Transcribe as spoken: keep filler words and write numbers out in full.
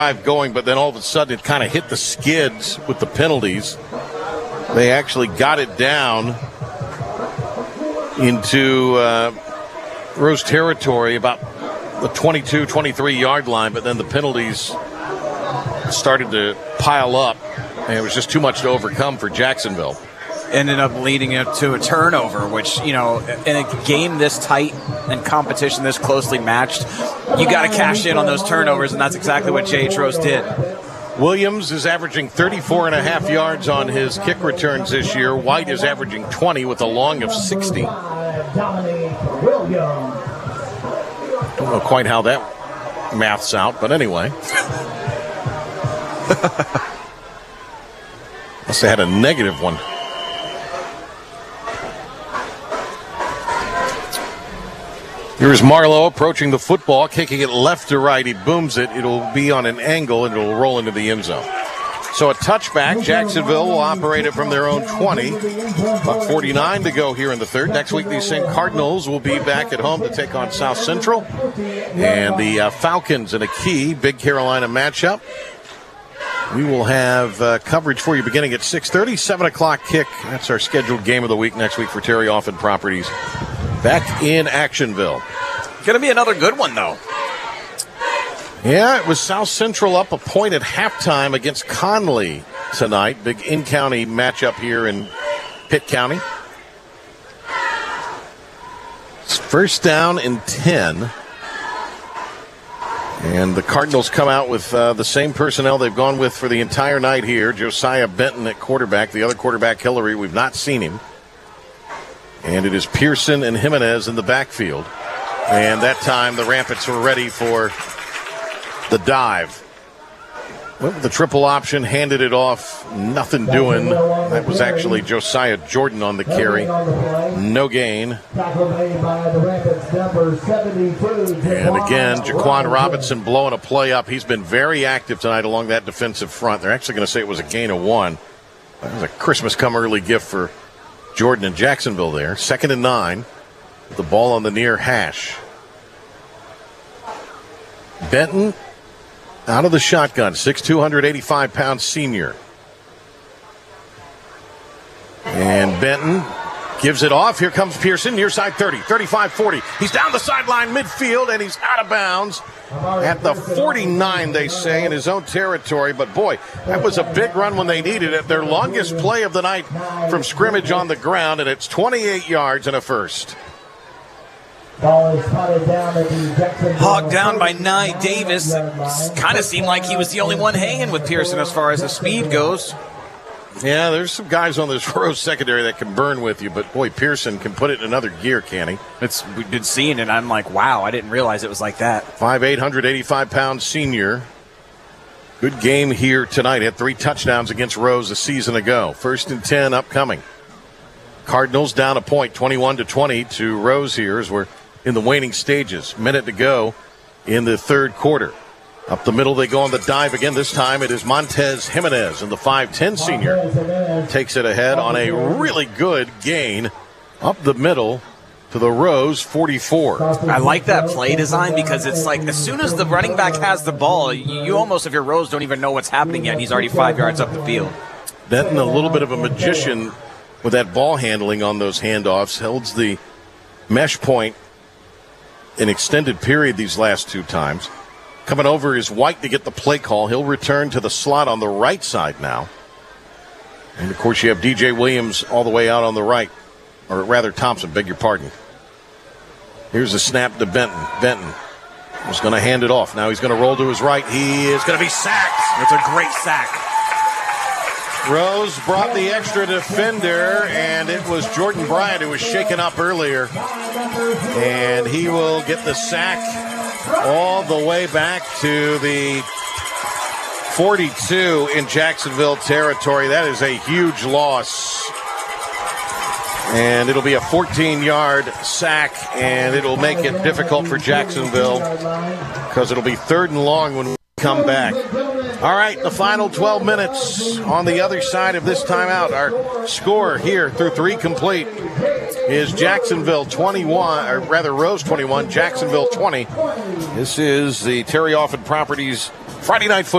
going, but then all of a sudden it kind of hit the skids with the penalties. They actually got it down into uh, Rose territory about the twenty-two, twenty-three yard line, but then the penalties started to pile up, and it was just too much to overcome for Jacksonville. Ended up leading it to a turnover, which, you know, in a game this tight and competition this closely matched, you got to cash in on those turnovers, and that's exactly what J H Rose did. Williams is averaging thirty-four and a half yards on his kick returns this year. White is averaging twenty with a long of sixty. Don't know quite how that maths out, but anyway. Must have had a negative one. Here's Marlowe approaching the football, kicking it left to right. He booms it. It'll be on an angle, and it'll roll into the end zone. So a touchback. Jacksonville will operate it from their own twenty. About forty-nine to go here in the third. Next week, these same Cardinals will be back at home to take on South Central. And the uh, Falcons in a key Big Carolina matchup. We will have uh, coverage for you beginning at six thirty, seven o'clock kick. That's our scheduled game of the week next week for Terry Offin Properties. Back in Actionville. Going to be another good one, though. Yeah, it was South Central up a point at halftime against Conley tonight. Big in-county matchup here in Pitt County. It's first down and ten. And the Cardinals come out with uh, the same personnel they've gone with for the entire night here. Josiah Benton at quarterback. The other quarterback, Hillary, we've not seen him. And it is Pearson and Jimenez in the backfield. And that time the Rampants were ready for the dive. Went with the triple option, handed it off, nothing doing. That was actually Josiah Jordan on the carry. No gain. And again, Jaquan Robinson blowing a play up. He's been very active tonight along that defensive front. They're actually going to say it was a gain of one. That was a Christmas come early gift for Jordan and Jacksonville there. Second and nine. With the ball on the near hash. Benton out of the shotgun. six two, one eighty-five pound senior. And Benton gives it off. Here comes Pearson. Near side thirty. thirty-five forty. He's down the sideline midfield and he's out of bounds. At the forty-nine, they say, in his own territory. But, boy, that was a big run when they needed it. Their longest play of the night from scrimmage on the ground, and it's twenty-eight yards and a first. Hogged down by Nye Davis. Kind of seemed like he was the only one hanging with Pearson as far as the speed goes. Yeah, there's some guys on this Rose secondary that can burn with you, but, boy, Pearson can put it in another gear, can he? It's, we've been seeing it, and I'm like, wow, I didn't realize it was like that. five eight, one eighty-five pound senior. Good game here tonight. Had three touchdowns against Rose a season ago. First and ten upcoming. Cardinals down a point, twenty-one to twenty to Rose here as we're in the waning stages. Minute to go in the third quarter. Up the middle they go on the dive again. This time it is Montez Jimenez, and the five ten senior takes it ahead on a really good gain up the middle to the Rose forty-four. I like that play design because it's like as soon as the running back has the ball, you, you almost, if you're Rose, don't even know what's happening yet. He's already five yards up the field. Benton, a little bit of a magician with that ball handling on those handoffs, holds the mesh point an extended period these last two times. Coming over is White to get the play call. He'll return to the slot on the right side now. And, of course, you have D J Williams all the way out on the right. Or rather, Thompson, beg your pardon. Here's a snap to Benton. Benton was going to hand it off. Now he's going to roll to his right. He is going to be sacked. It's a great sack. Rose brought the extra defender, and it was Jordan Bryant who was shaken up earlier. And he will get the sack all the way back to the forty-two in Jacksonville territory. That is a huge loss. And it'll be a fourteen-yard sack, and it'll make it difficult for Jacksonville because it'll be third and long when we come back. All right, the final twelve minutes on the other side of this timeout. Our score here through three complete is Jacksonville twenty-one, or rather Rose twenty-one, Jacksonville twenty. This is the Terry Offin Properties Friday night football.